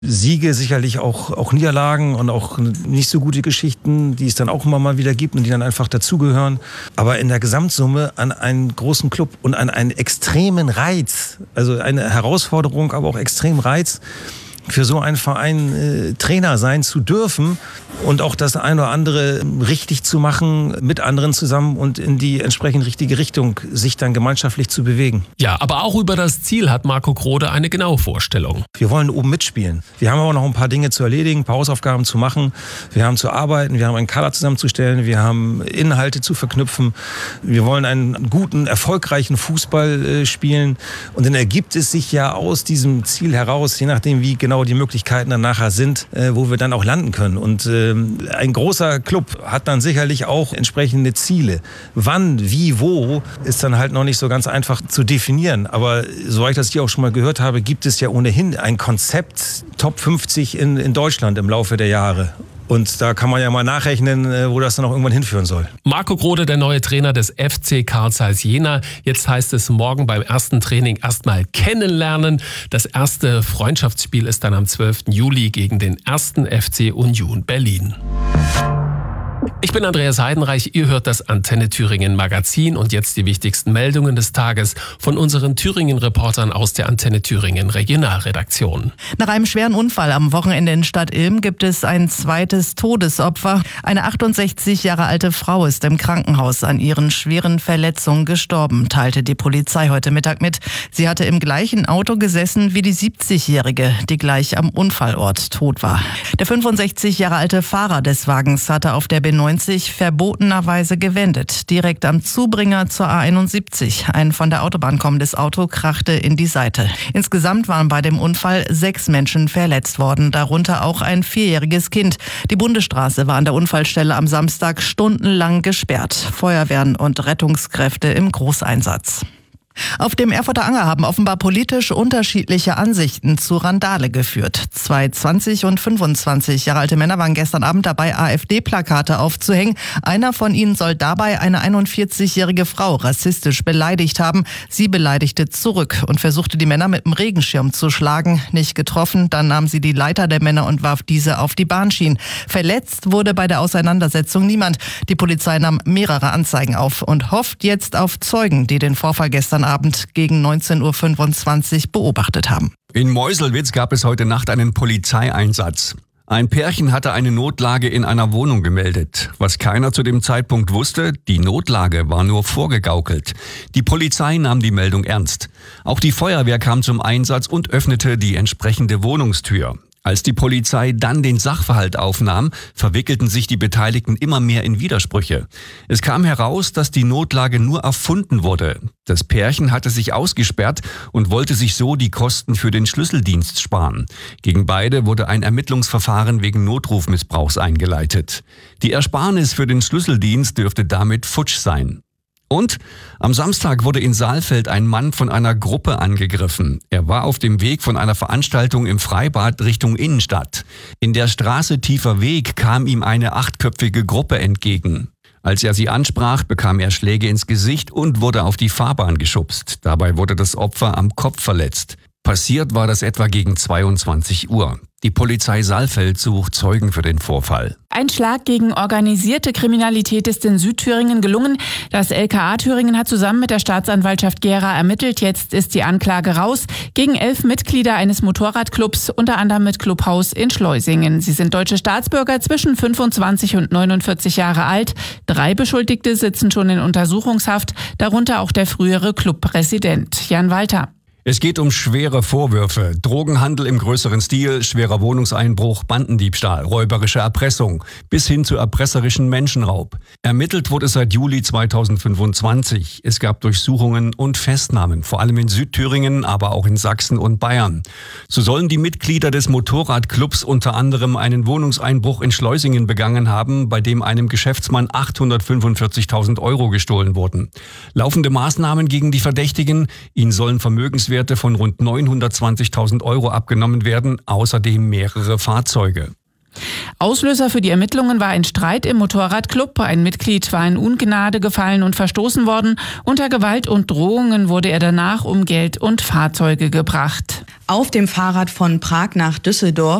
Siege, sicherlich auch Niederlagen und auch nicht so gute Geschichten, die es dann auch immer mal wieder gibt und die dann einfach dazugehören. Aber in der Gesamtsumme an einen großen Club und an einen extremen Reiz, also eine Herausforderung, aber auch extremen Reiz, für so einen Verein Trainer sein zu dürfen und auch das eine oder andere richtig zu machen mit anderen zusammen und in die entsprechend richtige Richtung sich dann gemeinschaftlich zu bewegen. Ja, aber auch über das Ziel hat Marco Grode eine genaue Vorstellung. Wir wollen oben mitspielen. Wir haben aber noch ein paar Dinge zu erledigen, ein paar Hausaufgaben zu machen. Wir haben zu arbeiten, wir haben einen Kader zusammenzustellen, wir haben Inhalte zu verknüpfen. Wir wollen einen guten, erfolgreichen Fußball spielen. Und dann ergibt es sich ja aus diesem Ziel heraus, je nachdem wie genau die Möglichkeiten dann nachher sind, wo wir dann auch landen können. Und ein großer Club hat dann sicherlich auch entsprechende Ziele. Wann, wie, wo, ist dann halt noch nicht so ganz einfach zu definieren. Aber soweit ich das hier auch schon mal gehört habe, gibt es ja ohnehin ein Konzept Top 50 in Deutschland im Laufe der Jahre. Und da kann man ja mal nachrechnen, wo das dann auch irgendwann hinführen soll. Marco Grode, der neue Trainer des FC Carl Zeiss Jena. Jetzt heißt es morgen beim ersten Training erstmal kennenlernen. Das erste Freundschaftsspiel ist dann am 12. Juli gegen den 1. FC Union Berlin. Ich bin Andreas Heidenreich, ihr hört das Antenne Thüringen Magazin und jetzt die wichtigsten Meldungen des Tages von unseren Thüringen-Reportern aus der Antenne Thüringen Regionalredaktion. Nach einem schweren Unfall am Wochenende in Stadt Ilm gibt es ein zweites Todesopfer. Eine 68 Jahre alte Frau ist im Krankenhaus an ihren schweren Verletzungen gestorben, teilte die Polizei heute Mittag mit. Sie hatte im gleichen Auto gesessen wie die 70-Jährige, die gleich am Unfallort tot war. Der 65 Jahre alte Fahrer des Wagens hatte auf der B90 verbotenerweise gewendet, direkt am Zubringer zur A71. Ein von der Autobahn kommendes Auto krachte in die Seite. Insgesamt waren bei dem Unfall 6 Menschen verletzt worden, darunter auch ein 4-jähriges Kind. Die Bundesstraße war an der Unfallstelle am Samstag stundenlang gesperrt. Feuerwehren und Rettungskräfte im Großeinsatz. Auf dem Erfurter Anger haben offenbar politisch unterschiedliche Ansichten zu Randale geführt. 2 20 und 25 Jahre alte Männer waren gestern Abend dabei, AfD-Plakate aufzuhängen. Einer von ihnen soll dabei eine 41-jährige Frau rassistisch beleidigt haben. Sie beleidigte zurück und versuchte die Männer mit dem Regenschirm zu schlagen. Nicht getroffen, dann nahm sie die Leiter der Männer und warf diese auf die Bahnschienen. Verletzt wurde bei der Auseinandersetzung niemand. Die Polizei nahm mehrere Anzeigen auf und hofft jetzt auf Zeugen, die den Vorfall gestern Abend gegen 19.25 Uhr beobachtet haben. In Meuselwitz gab es heute Nacht einen Polizeieinsatz. Ein Pärchen hatte eine Notlage in einer Wohnung gemeldet. Was keiner zu dem Zeitpunkt wusste, die Notlage war nur vorgegaukelt. Die Polizei nahm die Meldung ernst. Auch die Feuerwehr kam zum Einsatz und öffnete die entsprechende Wohnungstür. Als die Polizei dann den Sachverhalt aufnahm, verwickelten sich die Beteiligten immer mehr in Widersprüche. Es kam heraus, dass die Notlage nur erfunden wurde. Das Pärchen hatte sich ausgesperrt und wollte sich so die Kosten für den Schlüsseldienst sparen. Gegen beide wurde ein Ermittlungsverfahren wegen Notrufmissbrauchs eingeleitet. Die Ersparnis für den Schlüsseldienst dürfte damit futsch sein. Und am Samstag wurde in Saalfeld ein Mann von einer Gruppe angegriffen. Er war auf dem Weg von einer Veranstaltung im Freibad Richtung Innenstadt. In der Straße Tiefer Weg kam ihm eine 8-köpfige Gruppe entgegen. Als er sie ansprach, bekam er Schläge ins Gesicht und wurde auf die Fahrbahn geschubst. Dabei wurde das Opfer am Kopf verletzt. Passiert war das etwa gegen 22 Uhr. Die Polizei Saalfeld sucht Zeugen für den Vorfall. Ein Schlag gegen organisierte Kriminalität ist in Südthüringen gelungen. Das LKA Thüringen hat zusammen mit der Staatsanwaltschaft Gera ermittelt. Jetzt ist die Anklage raus gegen 11 Mitglieder eines Motorradclubs, unter anderem mit Clubhaus in Schleusingen. Sie sind deutsche Staatsbürger zwischen 25 und 49 Jahre alt. 3 Beschuldigte sitzen schon in Untersuchungshaft, darunter auch der frühere Clubpräsident Jan Walter. Es geht um schwere Vorwürfe. Drogenhandel im größeren Stil, schwerer Wohnungseinbruch, Bandendiebstahl, räuberische Erpressung bis hin zu erpresserischen Menschenraub. Ermittelt wurde seit Juli 2025. Es gab Durchsuchungen und Festnahmen, vor allem in Südthüringen, aber auch in Sachsen und Bayern. So sollen die Mitglieder des Motorradclubs unter anderem einen Wohnungseinbruch in Schleusingen begangen haben, bei dem einem Geschäftsmann 845.000 Euro gestohlen wurden. Laufende Maßnahmen gegen die Verdächtigen, ihnen sollen Vermögenswerte von rund 920.000 Euro abgenommen werden, außerdem mehrere Fahrzeuge. Auslöser für die Ermittlungen war ein Streit im Motorradclub. Ein Mitglied war in Ungnade gefallen und verstoßen worden. Unter Gewalt und Drohungen wurde er danach um Geld und Fahrzeuge gebracht. Auf dem Fahrrad von Prag nach Düsseldorf